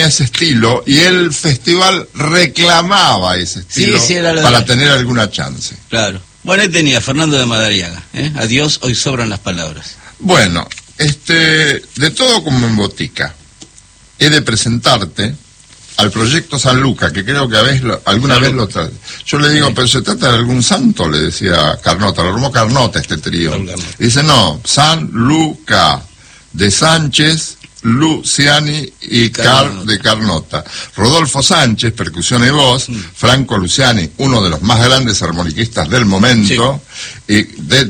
tenía ese estilo y el festival reclamaba ese estilo para tener alguna chance. Claro. Bueno, ahí tenía Fernando de Madariaga, ¿eh? Adiós, hoy sobran las palabras. Bueno, de todo como en botica, he de presentarte al proyecto San Luca, que creo que alguna vez lo trae. Yo le digo, pero se trata de algún santo, le decía Carnota, lo armó Carnota este trío. Y dice, no, San Luca, de Sánchez, Luciani y de Carnota. Rodolfo Sánchez, percusión y voz, Franco Luciani, uno de los más grandes armoniquistas del momento, y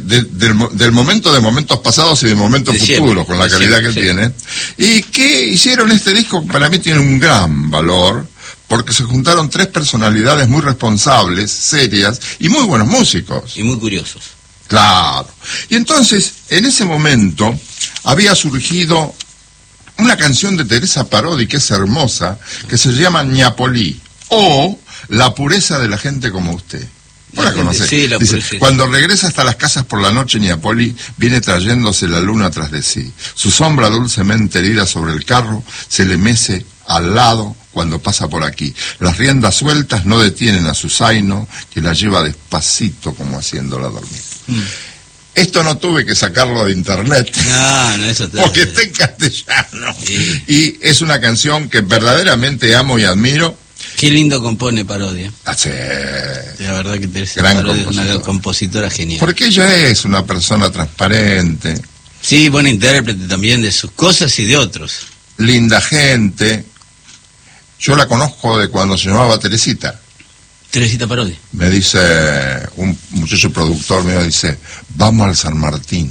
del momento, de momentos pasados y de momentos futuros, con la calidad que tiene, y que hicieron este disco que para mí tiene un gran valor, porque se juntaron tres personalidades muy responsables, serias, y muy buenos músicos. Y muy curiosos. Claro. Y entonces, en ese momento, había surgido una canción de Teresa Parodi que es hermosa, que se llama Ñapolí, o La pureza de la gente como usted. ¿Vos la conocés? Sí, la dice, pureza. Cuando regresa hasta las casas por la noche, Ñapolí viene trayéndose la luna tras de sí. Su sombra dulcemente herida sobre el carro se le mece al lado cuando pasa por aquí. Las riendas sueltas no detienen a su zaino, que la lleva despacito como haciéndola dormir. Esto no tuve que sacarlo de internet, no, eso está porque está en castellano. Sí. Y es una canción que verdaderamente amo y admiro. Qué lindo compone Parodi. Sí. La verdad que Teresa Parodi es una compositora genial. Porque ella es una persona transparente. Sí, buena intérprete también de sus cosas y de otros. Linda gente. Yo la conozco de cuando se llamaba Teresita. Teresita Parodi. Me dice un muchacho productor mío, dice, vamos al San Martín.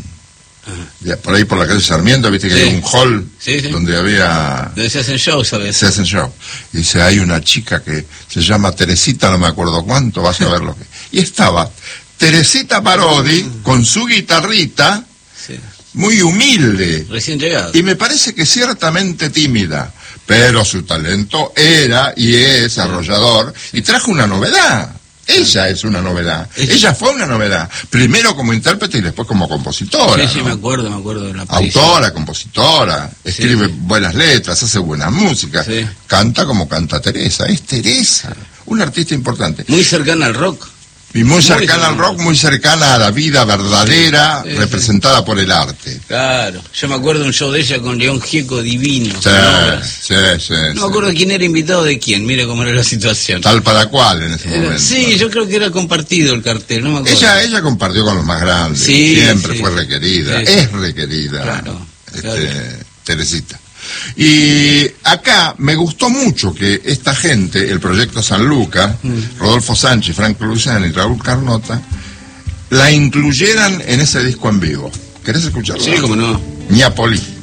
Por ahí por la calle Sarmiento, viste que hay un hall donde había... Donde se hacen shows, ¿sabes? Se hacen shows. Y dice, hay una chica que se llama Teresita, no me acuerdo cuánto, vas a ver lo que... Y estaba Teresita Parodi con su guitarrita, muy humilde. Recién llegado. Y me parece que ciertamente tímida, pero su talento era y es arrollador, y trajo una novedad. Ella es una novedad. Ella fue una novedad. Primero como intérprete y después como compositora. Sí, ¿no? me acuerdo de la autora, compositora, escribe buenas letras, hace buena música, canta como canta Teresa. Es Teresa, una artista importante. Muy cercana al rock. Y muy cercana al rock, muy cercana a la vida verdadera, representada por el arte. Claro, yo me acuerdo de un show de ella con León Gieco divino. Sí. No me acuerdo quién era invitado de quién, mire cómo era la situación. Tal para cual en ese momento. Sí, yo creo que era compartido el cartel, no me acuerdo. Ella compartió con los más grandes, siempre fue requerida, es requerida, claro. Teresita. Y acá me gustó mucho que esta gente, el proyecto San Luca, Rodolfo Sánchez, Franco Luciani y Raúl Carnota, la incluyeran en ese disco en vivo. ¿Querés escucharlo? Sí, cómo no. Ñapolí.